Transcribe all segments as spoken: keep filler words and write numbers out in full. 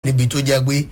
níbi tó jẹ́ pé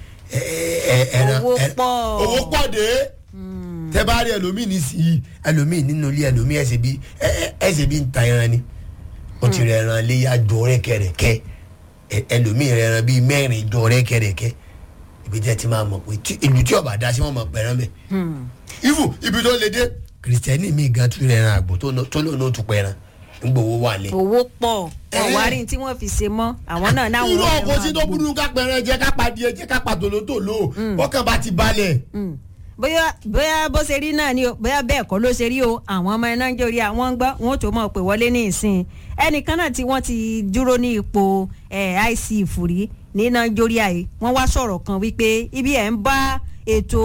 ẹran owó pọ̀ dé tẹ́ bá rí ẹlòmíì ní sí i ẹlòmíì nínú ilé ẹlòmíì ẹsẹ̀ bí ẹsẹ̀ bí ń ta ẹran ni ó ti rẹ̀ ẹran léyà jọ rẹ́kẹrẹ́kẹ́ ẹlòmíì rẹ̀ ẹran bíi mẹ́rin jọ rẹ́kẹrẹ́kẹ́ ibi tí ẹ ti máa mọ̀ pé ìlú tí ọba dá sí wọn mọ̀ pẹ̀rán bẹ́ẹ̀ ifu ibi tó le dé kìrìsìtẹ́nì mi gan tún rẹ̀ ẹran àgbò tó lóun ó tún pẹ̀rán nígbà owó wà lé. owó pọ̀ ọ̀wárí tí wọ́n fi ṣe mọ́ àwọn náà náà wọ́n. irú ọkọ̀ sí tó burú ká pẹ̀rán jẹ́ ká pa díẹ̀ jẹ́ ká pa tòlótòló ọkàn bá ti balẹ̀. bóyá bóyá bó ṣe rí náà ni o bóyá bẹ́ẹ̀ kọ́ ló ṣe rí o àwọn ọmọ iná jórí àwọn ń gbọ́ wọn ò tó mọ̀ pé wọlé ní ìsìn ẹnìkan náà tí wọ́n ti dúró ní ipò I C ìfúrí ní nàìjíríà yìí wọ́n wá sọ̀rọ̀ kan wípé ibi ẹ̀ ń bá ètò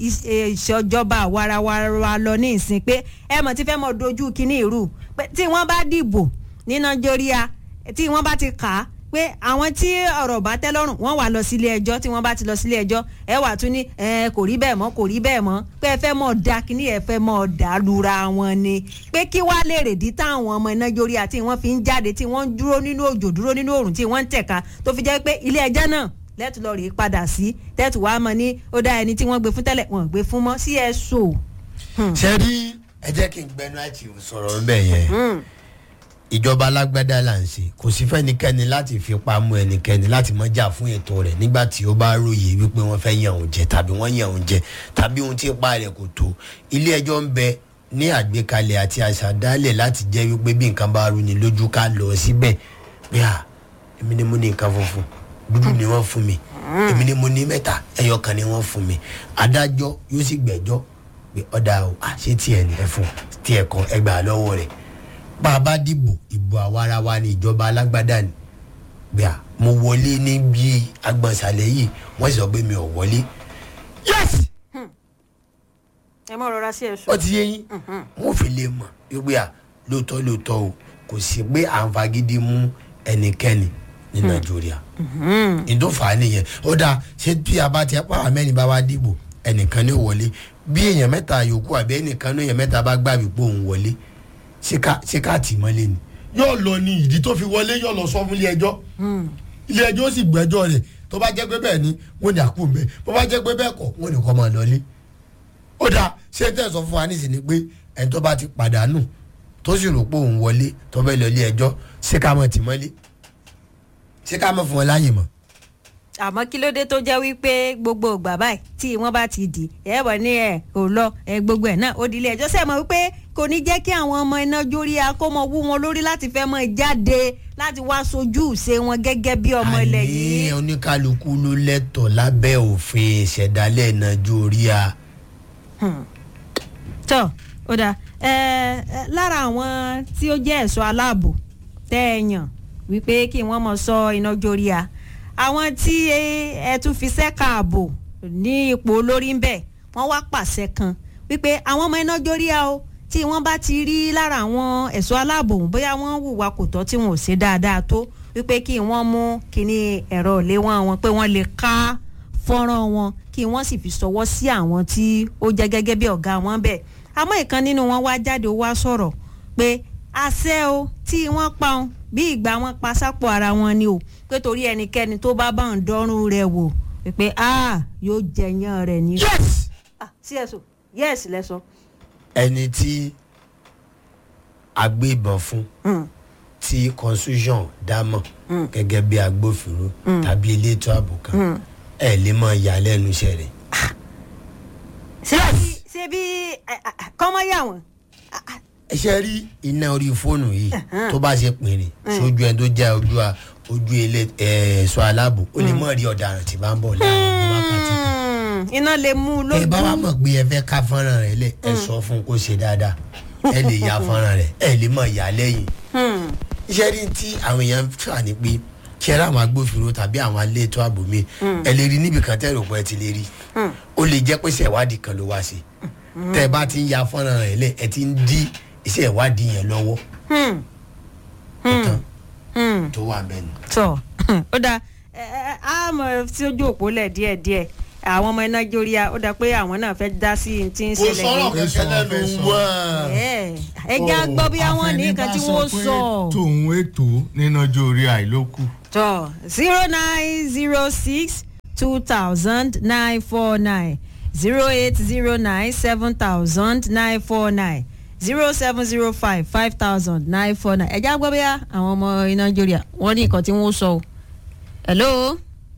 ìṣèjọba àwarawara lọ ní ìsìn pé ẹ mọ̀ tí fẹ́ mọ̀ dojú kínní ìrù pé tí wọ́n bá dìbò ní nàìjíríà tí wọ́n bá ti kà á pé àwọn tí ọ̀rọ̀ bá tẹ́ lọ́rùn wọ́n wà lọ sílé ẹjọ́ tí wọ́n bá ti lọ sílé ẹjọ́ ẹ wà tún ní ẹ kò rí bẹ́ẹ̀ mọ́ kò rí bẹ́ẹ̀ mọ́ pé ẹ fẹ́ mọ̀ da kínní ẹ fẹ́ mọ̀ dá lura wọn ni pé kí wàá lè rèdí táwọn ọmọ nàìjíríà tí wọ́n fi ń jáde tí wọ́n dúró nínú òjò dúró nínú òrùn tí wọ́n ń tẹ̀ka tó fi jẹ́ pé ilé ẹjọ́ náà lẹ́tù lọ rèé padà sí tẹ́tù wàá mọ ní ó dá ẹni tí wọ́n gbé fún tẹ́lẹ̀ wọ́n gbé fún mọ́ sí ẹ̀ so. ṣe rí ẹ jẹ́ kí n gbẹnu àti sọ̀rọ̀ ń bẹ̀ yẹn ìjọba alágbádá là ń ṣe kò sí fẹ́nikẹ́ni láti fipá mú ẹnikẹ́ni láti mọ́ jà fún ètò rẹ̀ nígbà tí ó bá ròyè wípé wọ́n fẹ́ yàn òun jẹ tàbí wọ́n yàn òun jẹ tàbí ohun tí ipa rẹ̀ kò tó ilé ẹjọ́ ń bẹ ní àgbékalẹ̀ àti àṣàdálẹ̀ láti jẹ́ wípé bí nǹkan bá rú ni lójú ká lọ síbẹ̀ pé à èmi ni mo ní nǹkan funfun dúdú ni wọ́n fún mi èmi ni mo ní mẹ́ta ẹyọ kan ni wọ́n fún mi adájọ́ yóò sì gbẹ́jọ́ pé ọ̀dà o àṣé tiẹ̀ ní ẹ fún tiẹ̀ kan ẹgbàá lọ́wọ́ rẹ̀ bá a bá dìbò ìbò àwarawa ni ìjọba alágbádá ni gbà mo wọlé níbi agbọ̀nsalẹ̀ yìí wọ́n sì sọ pé mi ò wọlé yes. ẹ mọ rọra sí ẹsùn. ó ti yé yín wọn fi lè mọ wípé à lóòótọ́ lóòótọ́ o kò sí pé à ń fagídí mú ẹnikẹ́ni ní nàìjíríà ìdófà nìyẹn ó dáa ṣé bí a bá ti pa àmẹ́ni bá wá dìbò ẹnìkan ní wọlé bí èèyàn mẹ́ta yòókù àbí ẹnìkan ní èèyàn mẹ́ta bá gbà wípé òun wọlé ṣé ká tì mọ́lé ni yóò lọ ní ìdí tó fi wọlé yóò lọ sọ fún ilé ẹjọ́ ilé ẹjọ́ ó sì gbẹ́jọ́ rẹ̀ tó bá jẹ́ pé bẹ́ẹ̀ ni wọ́n ní àkú mbẹ́ bó bá jẹ́ pé bẹ́ẹ̀ kọ́ wọ́n ní kọ́ máa lọlé ó dáa ṣé tẹ́ sọ fún wa nísìnyí pé ẹni tó bá ti pàdánù tó sì rò pé òun wọlé tó fẹ́ lọ ilé ẹjọ́ ṣé ká mọ̀ tì mọ́lé ṣé ká mọ̀ fún wọn láyè mọ́. àmọ́ kí ló dé tó jẹ́ wípé gbogbo ìgbà báyìí tí wọ́n bá ti dì ẹ̀ bọ̀ ní ẹ̀ kò lọ ẹ̀ gbogbo ẹ̀ náà ó di ilé ẹjọ́ sẹ́mọ̀ wípé kò ní jẹ́ kí àwọn ọmọ iná jórí akómọ wú wọn lórí láti fẹ́ mọ́ jáde láti wá sojú ṣe wọn gẹ́gẹ́ bí ọmọ ilẹ̀ yìí. àní oníkálukú ló lẹ́tọ̀ọ́ lábẹ́ òfin ìṣẹ̀dálẹ̀ iná jórí a. tọ́ ó dáa lára àwọn tí ó jẹ́ ẹ̀ṣọ́ aláàbò tẹ́ ẹ yàn wípé kí wọ́n mọ̀ sọ iná jórí a àwọn tí ẹ tún fi ṣẹ́ka ààbò ní ipò olórí ń bẹ̀ wọ́n wá pàṣẹ kan wípé àwọn ọmọ iná jórí a o tí wọ́n bá ti rí lára àwọn ẹ̀ṣọ́ aláàbò bóyá wọ́n hùwà kò tọ́ tí wọ́n ò ṣe dáadáa tó wípé kí wọ́n mú kíní ẹ̀rọ ìléwọ́ wọn pé wọ́n lè ká fọ́nrán wọn kí wọ́n sì fi ṣọwọ́ sí àwọn tí ó jẹ́ gẹ́gẹ́ bí ọ̀gá wọn bẹ̀ àmọ́ ìkan nínú wọn wá jáde ó wá sọ̀rọ̀ pé àṣẹ o tí wọ́n pa wọn bí ìgbà wọn pa sápò ara wọn ni o pé torí ẹnikẹ́ni tó bá bá ń dọ́rùn rẹ̀ wò pé a yóò jẹyàn rẹ̀ ní. yes. ah sí ẹ̀sùn yes lẹ́sọ̀. ẹni tí agbébọn fún tí constitution dámọ̀ gẹ́gẹ́ bí agbófinró tàbí elétò ààbò kan ẹ lè mọ ìyàlẹ́nu iṣẹ́ rẹ̀. ṣé bí kọ́mọ́ yà wọ́n. ẹ ṣe rí iná orí fóònù yìí tó bá ṣe pèrè sójú ẹni tó jẹ́ ojú ojú ẹ̀ṣọ́ aláàbò ó lè mọ̀ rí ọ̀daràn tí bá ń bọ̀ láwọn wákàtí kan. iná lè mú un lójú. ẹ bá wà mọ̀ pé ẹ fẹ́ ká fọ́nrán rẹ̀ lẹ̀ ẹ sọ fún un kó ṣe dáadáa ẹ lè ya fọ́nrán rẹ̀ ẹ lè mọ̀ ìyá lẹ́yìn. iṣẹ́ rí tí àwọn èèyàn fà ní pé kí ẹ rà àwọn agbófinró tàbí àwọn elétò ààbò mi ẹ lè rí níbi kan tẹ́ rò pé ẹ ti lè rí ó lè jẹ́ pé ṣèwádìí kan ló wá sí tẹ́ ẹ bá ti ń ya fọ́nrán rẹ̀ lẹ̀ ẹ ti ń dí iṣẹ́ ìwádìí yẹn lọ́wọ́ ọ̀tán tó wà bẹ́ẹ̀ ni. tọ́ ó dáa a mọ̀ sí ojú òpó lẹ̀ díẹ̀díẹ̀ àwọn ọmọ iná jóríà ó dáa pé àwọn náà fẹ́ dá sí ti ń ṣẹlẹ̀ kò sọ̀rọ̀ kẹ̀kẹ́ lẹ́nu wá. ẹ jẹ́ á gbọ́ bí àwọn ní nǹkan tí wọ́n sọ. tòun ètò níná jóríà ìlókù. tọ́ zero nine zero six two thousand nine four nine zero eight zero nine seven thousand nine four nine zero seven zero five five thousand nine four nine. ẹ̀já gbọ́ bóyá àwọn ọmọ nàìjíríà wọ́n ní nǹkan tí wọ́n sọ o. hello.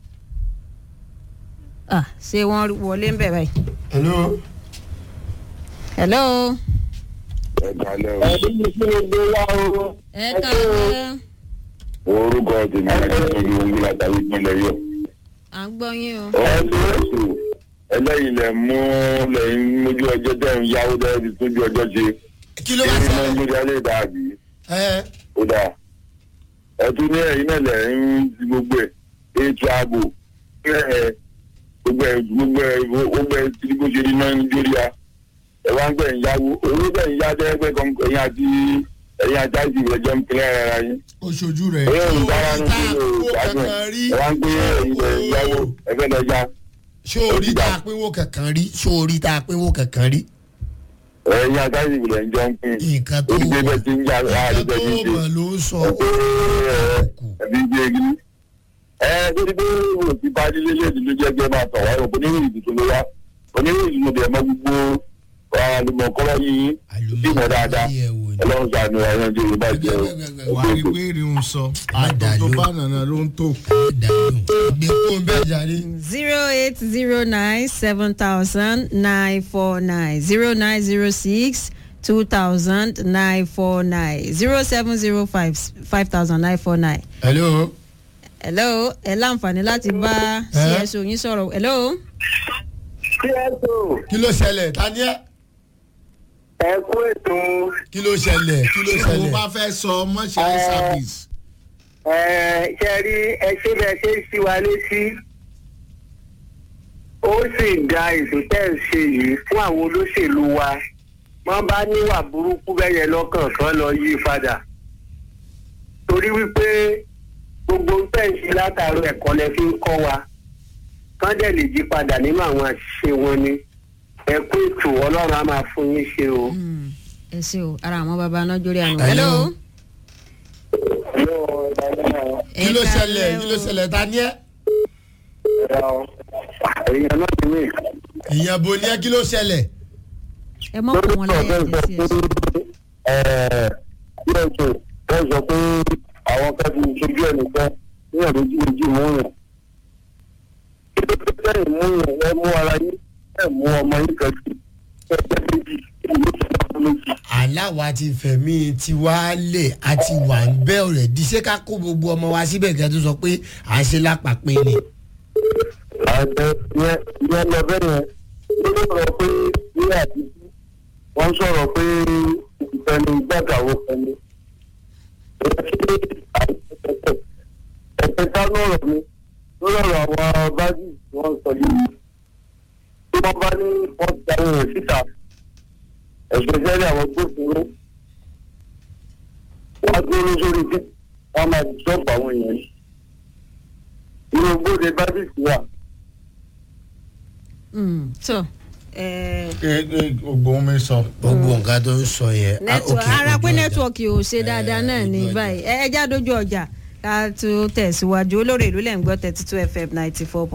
ah ṣé wọ́n wọlé ń bẹ̀ báyìí. hello. hello. ẹ kálẹ́ o. ẹbí mi sí gbogbo wa o. ẹ kálẹ́. orúkọ tèmi ẹni tó ní omi látàrí ìpínlẹ̀ yọ. à ń gbọ́ yín o. ọ̀sùn ẹlẹ́yìn lẹ̀ mú lẹ́yìn mójú ọjọ́ tẹ̀ ń yáwó dẹ́ ti tójú ọjọ́ ṣe. kí ló bá èyí ṣẹlẹ̀. máa ń gbé dálé dàbí. ẹ ó dáa ẹtú ní ẹ̀yìn náà lẹ̀ ń ti gbogbo ẹ̀ ètò ààbò ẹ̀ gbogbo ẹ̀ gbogbo ẹ̀ gbogbo ẹ̀ tí kò ṣe ní nàìjíríà ẹ̀ wá ń gbẹ̀ ń yáwó owó bẹ̀ ń yá dẹ́gbẹ́ kan ẹ̀yìn àti ẹ̀yìn àti àìsí ìrẹ̀jọ́ ń pinnu ara yín. oṣooju rẹ. ẹ̀yìn òun dára ní ìlú ìgbàgbọ́ ẹ̀ wá ń gbé ẹ̀yìn rẹ̀ yáwó ẹ̀fẹ́ lọ yá. ṣé orí tá a pínwó kankan rí ṣé orí tá a pínwó kankan rí. ẹ̀yìn àti àìsí ìrẹ̀ ń jọ ń pin. nǹkan tó ó ti gbé bẹ́ẹ̀ ti ń yá nǹkan tó mọ̀ ló ń sọ. ẹbí gbé egi ẹ lórí pé wò ti bá lílé léèdì ló jẹ́ gbé máa tọ̀ wá rò oníròyìn ìdìbò ló wá oníròyìn ìdìbò dẹ̀ mọ́ gbogbo àlùmọ̀kọ́lọ́ yìí sí mọ́ dáadáa ọlọ́run sànù ẹ̀rọ ìjọba bá jẹ́ o. wà á rí wéèrè ń sọ àtọ̀ tó bá nànà ló ń tó. gbé kó ń bẹ́ẹ̀ jáde. zero eight zero nine seven thousand nine four nine zero nine zero six two thousand nine four nine zero seven zero five five thousand nine four nine. hello. hello ẹ láǹfààní láti bá C S O yín sọ̀rọ̀. hello. C S O. kí ló ṣẹlẹ̀ ta ni ẹ. ẹ kú ètò. kí ló ṣẹlẹ̀ kí ló ṣé o ṣẹlẹ̀. bá fẹ́ sọ mọ́ṣáì service. ẹ ṣe rí ẹ ṣe bẹ́ẹ̀ ṣe ń ṣí wa létí ó sì da ètò tẹ́ ẹ̀ ṣe yìí fún àwọn olóṣèlú wa wọ́n bá níwà burúkú bẹ́yẹn lọ́kàn kan lọ yí padà torí wípé gbogbo tẹ́ ẹ̀ ṣe látàrí ẹ̀kọ́ lẹ fi ń kọ́ wa kán dẹ̀ lè yí padà nínú àwọn àṣìṣe wọn ni ẹ kú ètò ọlọ́run á máa fún yín ṣe o. ẹ ṣe o ara àwọn baba nàìjíríà nù. Hello. hello. kí ló ṣẹlẹ̀ kí ló ṣẹlẹ̀ ta ni ẹ. èèyàn náà ti mí. ìyẹn bo ni ẹ kí ló ṣẹlẹ̀. ẹ mọ̀ kó wọn láyé ẹ̀jẹ̀ sí ẹ̀sùn. bí ẹ ṣe wọ́n sọ pé àwọn kan ti ṣojú ẹ̀ nìkan ní ọ̀dọ̀ ojú ojú mú yàn. kí ló dé sẹ́yìn mú yàn ẹ mú ara yín ẹ mú ọmọ yín kan sí ẹgbẹ́ méjì ìlú tó bá fún méjì. aláwa ti fẹ̀mí tiwa lè àti wà ń bẹ́ ọ̀rẹ́ di ṣé ká kó gbogbo ọmọ wa síbẹ̀ kí ẹ tó sọ pé à ń ṣe lápapín ni. àṣẹ yẹn yẹn lọ bẹ́ẹ̀ yẹn ló sọ̀rọ̀ pé ní àdìsí wọ́n sọ̀rọ̀ pé ìfẹ́ni gbàgbàwó fẹ́ni. ẹ̀sẹ̀ ká lọ́rọ̀ mi lọ́rọ̀ àwọn bájì tí wọ́n sọ yìí tí wọ́n bá ní wọ́n ti àwọn èèyàn síta ẹ̀sẹ̀ sẹ́lẹ̀ àwọn gbófinró wọ́n dúró sórí bí wọ́n máa sọ́ọ̀bù àwọn èèyàn yìí. inú gbóde bájì sí wà. so gbogbo mi sọ. gbogbo nǹkan tó ń sọ yẹn. network ara pé nẹ́tíwọ̀kì ò ṣe dáadáa náà ní báyìí ẹ já dójú ọjà ká tó tẹ̀síwájú olórí ìlú lẹ́ ń gbọ́ thirty two F M ninety four.